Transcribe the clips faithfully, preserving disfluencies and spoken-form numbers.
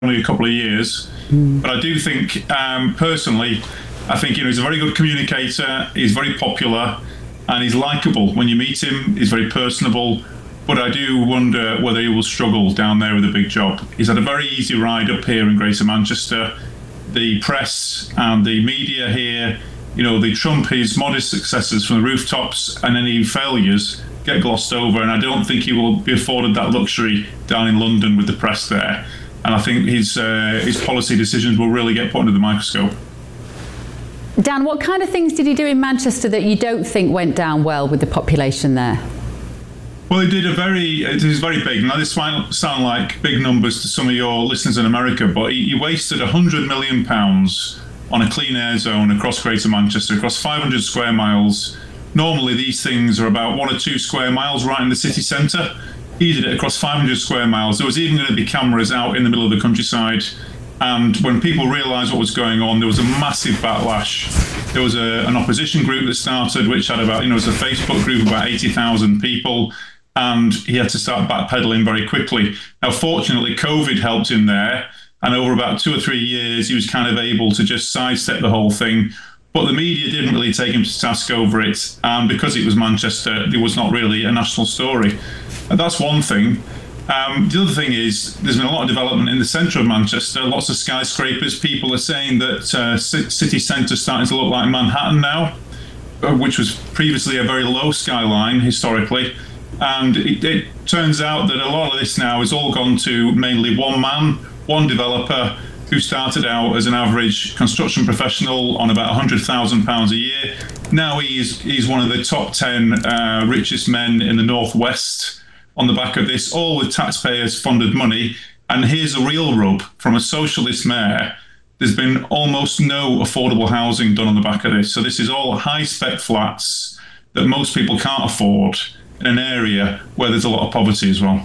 only a couple of years. Mm. But I do think, um, personally, I think you know he's a very good communicator. He's very popular, and he's likable. When you meet him, he's very personable. But I do wonder whether he will struggle down there with a big job. He's had a very easy ride up here in Greater Manchester. The press and the media here, you know, they trump his modest successes from the rooftops, and any failures get glossed over. And I don't think he will be afforded that luxury down in London with the press there. And I think his uh, his policy decisions will really get put under the microscope. Dan, what kind of things did he do in Manchester that you don't think went down well with the population there? Well, he did a very, it is very big. Now, this might sound like big numbers to some of your listeners in America, but he, he wasted one hundred million pounds on a clean air zone across Greater Manchester, across five hundred square miles. Normally, these things are about one or two square miles right in the city centre. He did it across five hundred square miles. There was even going to be cameras out in the middle of the countryside. And when people realised what was going on, there was a massive backlash. There was a, an opposition group that started, which had about, you know, it was a Facebook group of about eighty thousand people. And he had to start backpedaling very quickly. Now, fortunately, COVID helped him there. And over about two or three years, he was kind of able to just sidestep the whole thing. But the media didn't really take him to task over it. And because it was Manchester, there was not really a national story. And that's one thing. Um, the other thing is there's been a lot of development in the centre of Manchester, lots of skyscrapers. People are saying that uh, city centre is starting to look like Manhattan now, which was previously a very low skyline historically. And it, it turns out that a lot of this now has all gone to mainly one man, one developer who started out as an average construction professional on about one hundred thousand pounds a year. Now he's, he's one of the top ten uh, richest men in the Northwest on the back of this, all with taxpayers funded money. And here's a real rub from a socialist mayor. There's been almost no affordable housing done on the back of this. So this is all high spec flats that most people can't afford in an area where there's a lot of poverty as well.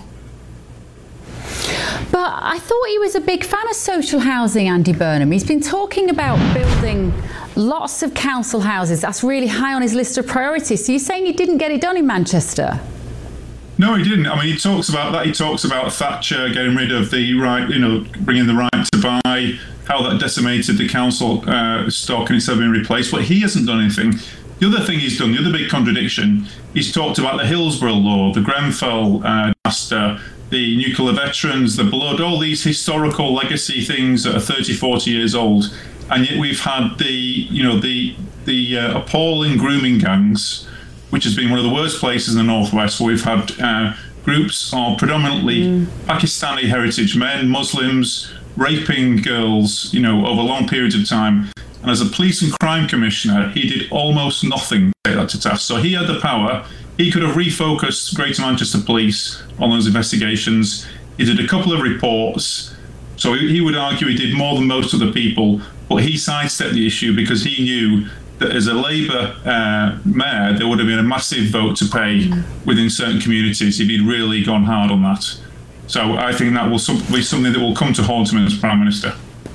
But I thought he was a big fan of social housing, Andy Burnham. He's been talking about building lots of council houses. That's really high on his list of priorities. So you're saying he didn't get it done in Manchester? No, he didn't. I mean, he talks about that. He talks about Thatcher getting rid of the right, you know, bringing the right to buy, how that decimated the council uh, stock and it's been replaced. But he hasn't done anything. The other thing he's done, the other big contradiction, he's talked about the Hillsborough Law, the Grenfell uh, disaster, the nuclear veterans, the blood, all these historical legacy things that are thirty, forty years old. And yet we've had the, you know, the the uh, appalling grooming gangs, which has been one of the worst places in the Northwest, where we've had uh, groups of predominantly mm. Pakistani heritage men, Muslims, raping girls, you know, over long periods of time. And as a police and crime commissioner, he did almost nothing to take that to task. So he had the power. He could have refocused Greater Manchester Police on those investigations. He did a couple of reports. So he would argue he did more than most of the people, but he sidestepped the issue because he knew that as a Labour uh, mayor, there would have been a massive vote to pay mm. within certain communities if he'd really gone hard on that. So I think that will be something that will come to haunt him as Prime Minister.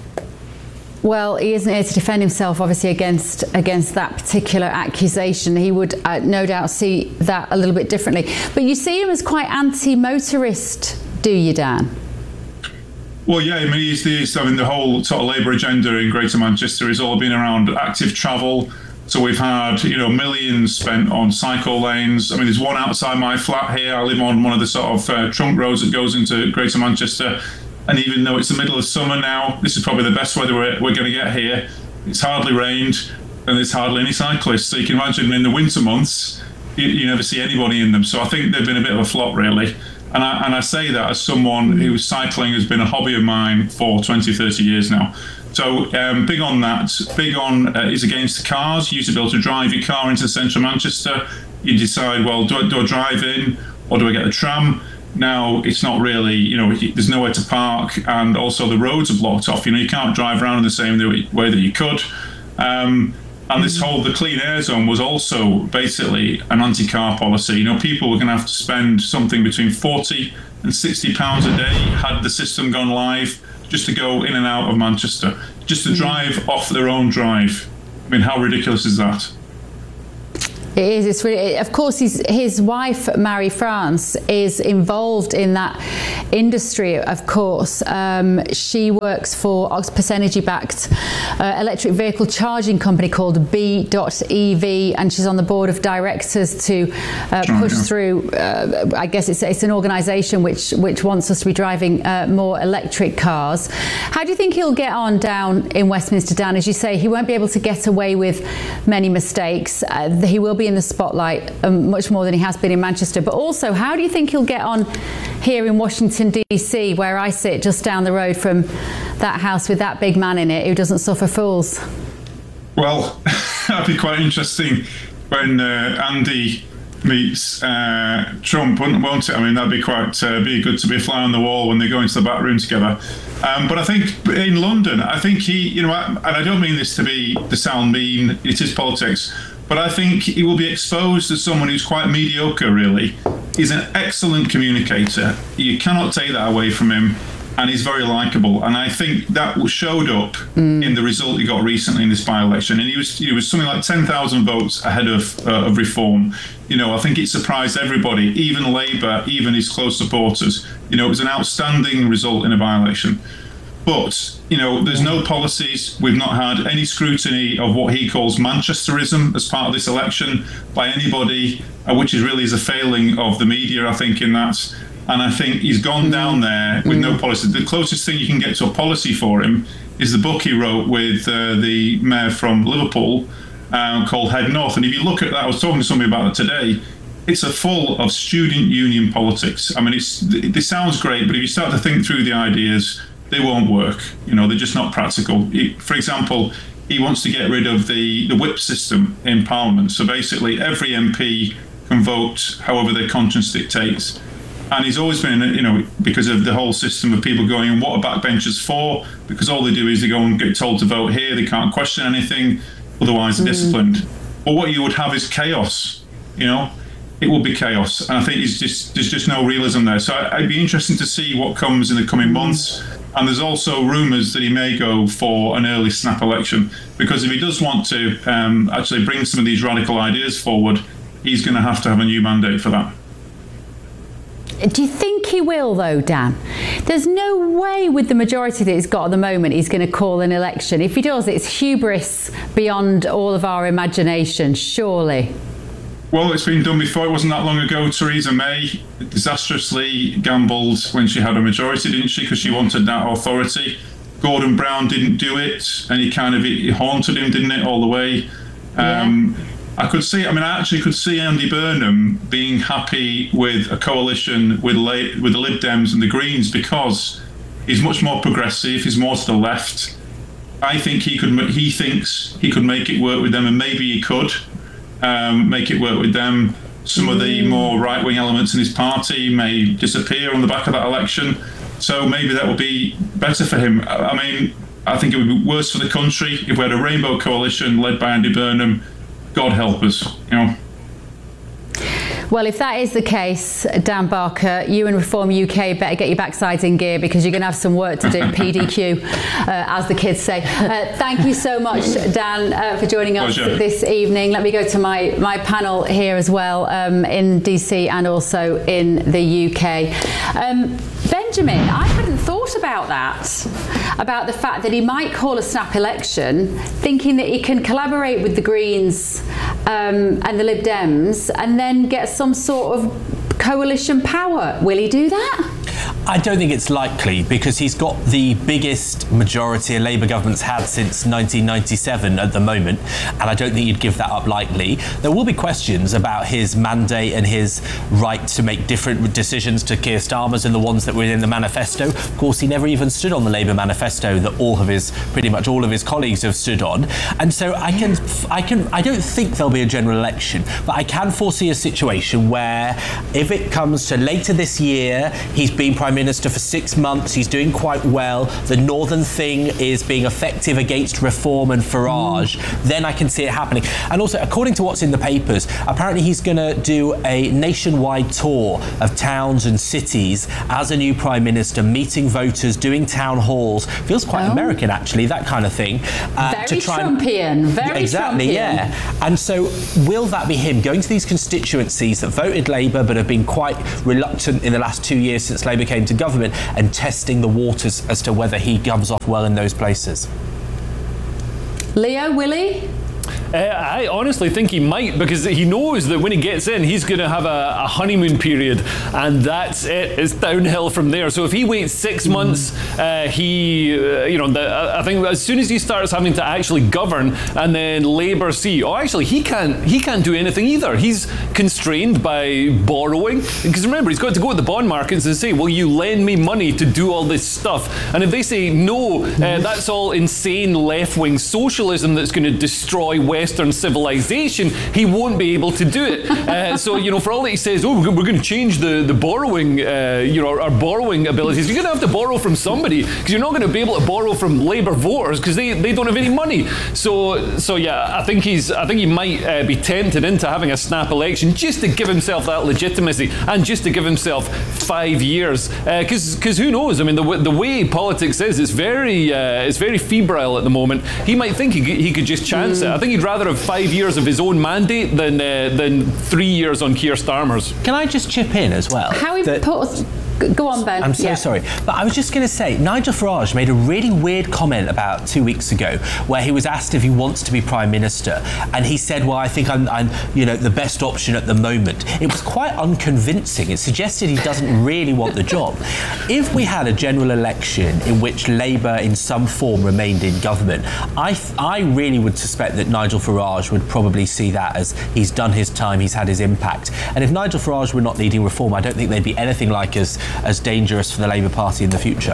Well, he isn't here to defend himself, obviously, against against that particular accusation. He would uh, no doubt see that a little bit differently. But you see him as quite anti-motorist, do you, Dan? Well, yeah, I mean, he's the, I mean, the whole sort of Labour agenda in Greater Manchester has all been around active travel. So we've had, you know, millions spent on cycle lanes. I mean, there's one outside my flat here. I live on one of the sort of uh, trunk roads that goes into Greater Manchester. And even though it's the middle of summer now, this is probably the best weather we're, we're going to get here. It's hardly rained and there's hardly any cyclists. So you can imagine in the winter months, you, you never see anybody in them. So I think they've been a bit of a flop, really. And I, and I say that as someone who's cycling has been a hobby of mine for twenty, thirty years now. So um, big on that. Big on uh, is against cars. You used to be able to drive your car into central Manchester. You decide, well, do I, do I drive in or do I get the tram? Now it's not really, you know, there's nowhere to park, and also the roads are blocked off. You know, you can't drive around in the same way that you could. Um, and this whole, the clean air zone was also basically an anti-car policy. You know, people were going to have to spend something between forty and sixty pounds a day had the system gone live just to go in and out of Manchester, just to drive off their own drive. I mean, how ridiculous is that? It is. It's really. Of course, he's, his wife, Marie-France, is involved in that industry. Of course, um, she works for Octopus Energy-backed uh, electric vehicle charging company called B E V, and she's on the board of directors to uh, push yeah. through. Uh, I guess it's it's an organisation which which wants us to be driving uh, more electric cars. How do you think he'll get on down in Westminster, Dan? As you say, he won't be able to get away with many mistakes. Uh, he will be in the spotlight um, much more than he has been in Manchester. But also, how do you think he'll get on here in Washington, D C, where I sit just down the road from that house with that big man in it who doesn't suffer fools? Well, that'd be quite interesting when uh, Andy meets uh, Trump, won't it? I mean, that'd be quite uh, be good to be a fly on the wall when they go into the back room together. Um, but I think in London, I think he, you know, and I don't mean this to be to sound mean, it is politics, but I think he will be exposed as someone who's quite mediocre, really. He's an excellent communicator. You cannot take that away from him. And he's very likeable, and I think that showed up mm. in the result he got recently in this by-election. And he was he was something like ten thousand votes ahead of uh, of Reform. You know, I think it surprised everybody, even Labour, even his close supporters. You know, it was an outstanding result in a by-election. But you know, there's no policies. We've not had any scrutiny of what he calls Manchesterism as part of this election by anybody, uh, which is really is a failing of the media, I think, in that. And I think he's gone down there with no policy. The closest thing you can get to a policy for him is the book he wrote with uh, the mayor from Liverpool uh, called Head North. And if you look at that, I was talking to somebody about it today, it's a full of student union politics. I mean, it's it sounds great, but if you start to think through the ideas, they won't work. You know, they're just not practical. He, for example, he wants to get rid of the, the whip system in Parliament. So basically, every M P can vote however their conscience dictates. And he's always been, you know, because of the whole system of people going, what are backbenchers for? Because all they do is they go and get told to vote here. They can't question anything. Otherwise, they're mm. disciplined. But what you would have is chaos, you know. It will be chaos. And I think it's just, there's just no realism there. So I'd be interested to see what comes in the coming months. And there's also rumours that he may go for an early snap election. Because if he does want to um, actually bring some of these radical ideas forward, he's going to have to have a new mandate for that. Do you think he will, though, Dan? There's no way with the majority that he's got at the moment he's going to call an election. If he does, it's hubris beyond all of our imagination, surely. Well, it's been done before. It wasn't that long ago. Theresa May disastrously gambled when she had a majority, didn't she? Because she wanted that authority. Gordon Brown didn't do it, and he kind of it haunted him, didn't it, all the way? Um, yeah. I could see, I mean, I actually could see Andy Burnham being happy with a coalition with, with the Lib Dems and the Greens because he's much more progressive, he's more to the left. I think he could, he thinks he could make it work with them, and maybe he could um, make it work with them. Some of the more right-wing elements in his party may disappear on the back of that election. So maybe that will be better for him. I mean, I think it would be worse for the country if we had a rainbow coalition led by Andy Burnham. God help us, you know. Well, if that is the case, Dan Barker, you and Reform U K better get your backsides in gear because you're going to have some work to do, P D Q, uh, as the kids say. Uh, thank you so much, Dan, uh, for joining us Pleasure. this evening. Let me go to my, my panel here as well, um, in D C and also in the U K. Um, Benjamin, I hadn't thought about that, about the fact that he might call a snap election, thinking that he can collaborate with the Greens um, and the Lib Dems and then get some sort of coalition power. Will he do that? I don't think it's likely because he's got the biggest majority a Labour government's had since nineteen ninety-seven at the moment, and I don't think you'd give that up lightly. There will be questions about his mandate and his right to make different decisions to Keir Starmer's and the ones that were in the manifesto. Of course, he never even stood on the Labour manifesto that all of his, pretty much all of his colleagues have stood on. And so I can, I can, I don't think there'll be a general election, but I can foresee a situation where if it comes to later this year, he's been Prime Prime Minister for six months. He's doing quite well. The Northern thing is being effective against Reform and Farage. Mm. Then I can see it happening. And also, according to what's in the papers, apparently he's going to do a nationwide tour of towns and cities as a new Prime Minister, meeting voters, doing town halls. Feels quite oh. American, actually, that kind of thing. Uh, very to try Trumpian. And, very exactly, Trumpian. Yeah. And so, will that be him going to these constituencies that voted Labour but have been quite reluctant in the last two years since Labour came to government and testing the waters as to whether he comes off well in those places? Leo, Willie? Uh, I honestly think he might, because he knows that when he gets in, he's going to have a, a honeymoon period, and that's it. It's downhill from there. So if he waits six mm. months, uh, he, uh, you know, the, I think as soon as he starts having to actually govern, and then Labour see, oh, actually, he can't, he can't do anything either. He's constrained by borrowing, because remember, he's got to go to the bond markets and say, will you lend me money to do all this stuff? And if they say no, uh, that's all insane left-wing socialism that's going to destroy Western civilization, he won't be able to do it. Uh, so, you know, for all that he says, oh, we're going to change the, the borrowing, uh, you know, our, our borrowing abilities, you're going to have to borrow from somebody, because you're not going to be able to borrow from Labour voters, because they, they don't have any money. So, so yeah, I think he's, I think he might uh, be tempted into having a snap election just to give himself that legitimacy and just to give himself five years. Because, uh, because who knows? I mean, the, the way politics is, it's very, uh, it's very febrile at the moment. He might think he, he could just chance mm. it. I think he'd rather have five years of his own mandate than uh, than three years on Keir Starmer's. Can I just chip in as well? How important? Go on, Ben. I'm so yeah. sorry. But I was just going to say, Nigel Farage made a really weird comment about two weeks ago where he was asked if he wants to be Prime Minister. And he said, well, I think I'm, I'm, you know, the best option at the moment. It was quite unconvincing. It suggested he doesn't really want the job. If we had a general election in which Labour in some form remained in government, I, I really would suspect that Nigel Farage would probably see that as he's done his time, he's had his impact. And if Nigel Farage were not leading Reform, I don't think they'd be anything like as as dangerous for the Labour Party in the future.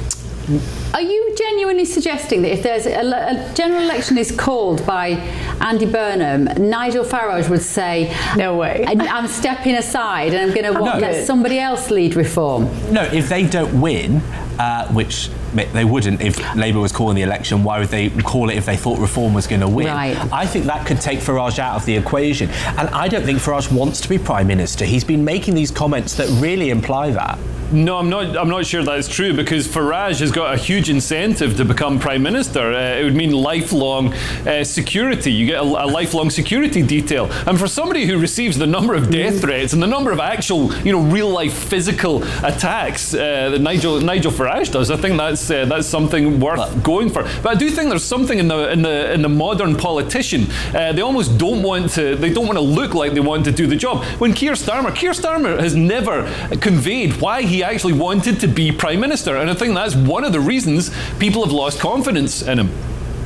Are you genuinely suggesting that if there's a, a general election is called by Andy Burnham, Nigel Farage would say, no way, I'm stepping aside and I'm going to no. let somebody else lead Reform? No, if they don't win, uh, which they wouldn't if Labour was calling the election, why would they call it if they thought Reform was going to win? Right. I think that could take Farage out of the equation. And I don't think Farage wants to be Prime Minister. He's been making these comments that really imply that. No, I'm not. I'm not sure that's true, because Farage has got a huge incentive to become Prime Minister. Uh, it would mean lifelong uh, security. You get a, a lifelong security detail, and for somebody who receives the number of death threats and the number of actual, you know, real life physical attacks uh, that Nigel Nigel Farage does, I think that's uh, that's something worth but, going for. But I do think there's something in the in the in the modern politician. Uh, they almost don't want to. They don't want to look like they want to do the job. When Keir Starmer, Keir Starmer has never conveyed why he actually wanted to be Prime Minister, and I think that's one of the reasons people have lost confidence in him.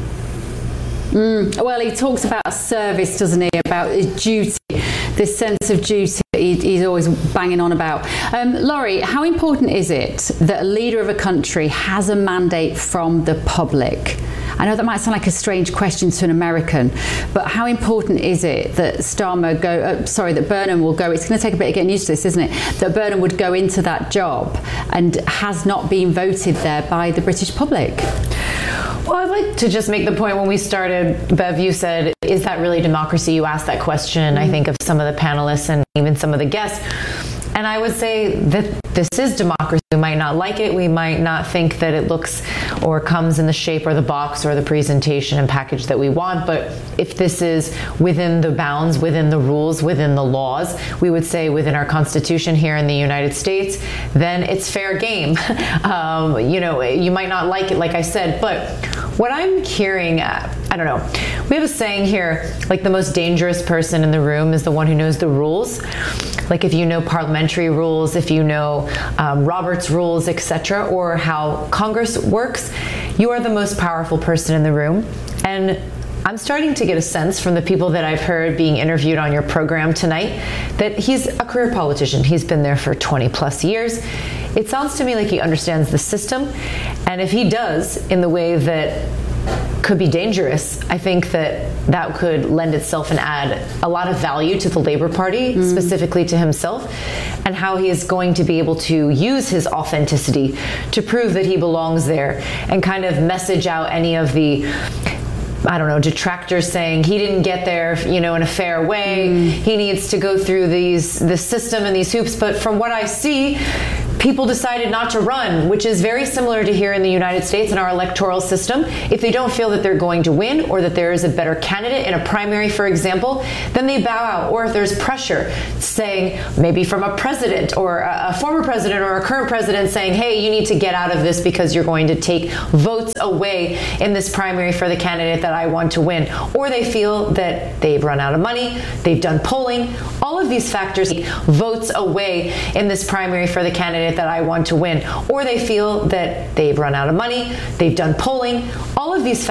Mm, well, he talks about service, doesn't he? About his duty, this sense of duty that he, he's always banging on about. Um, Laurie, how important is it that a leader of a country has a mandate from the public? I know that might sound like a strange question to an American, but how important is it that Starmer go, uh, sorry, that Burnham will go, it's going to take a bit of getting used to this, isn't it? That Burnham would go into that job and has not been voted there by the British public? Well, I'd like to just make the point, when we started, Bev, you said, is that really democracy? You asked that question, mm-hmm. I think, of some of the panelists and even some of the guests. And I would say that this is democracy. We might not like it. We might not think that it looks or comes in the shape or the box or the presentation and package that we want. But if this is within the bounds, within the rules, within the laws, we would say within our Constitution here in the United States, then it's fair game. um, you know, you might not like it, like I said, but what I'm hearing, uh, I don't know, we have a saying here, like the most dangerous person in the room is the one who knows the rules. Like if you know parliamentary rules, if you know um, Robert's rules, et cetera, or how Congress works, you are the most powerful person in the room. And I'm starting to get a sense from the people that I've heard being interviewed on your program tonight that he's a career politician. He's been there for twenty plus years. It sounds to me like he understands the system. And if he does, in the way that could be dangerous. I think that that could lend itself and add a lot of value to the Labour Party, mm. specifically to himself, and how he is going to be able to use his authenticity to prove that he belongs there and kind of message out any of the, I don't know, detractors saying he didn't get there, you know, in a fair way. Mm. He needs to go through these the system and these hoops. But from what I see, people decided not to run, which is very similar to here in the United States in our electoral system. If they don't feel that they're going to win, or that there is a better candidate in a primary, for example, then they bow out. Or if there's pressure saying, maybe from a president or a, a former president or a current president saying, hey, you need to get out of this because you're going to take votes away in this primary for the candidate that I want to win. Or they feel that they've run out of money, they've done polling. All of these factors votes away in this primary for the candidate that I want to win. Or they feel that they've run out of money, they've done polling. All of these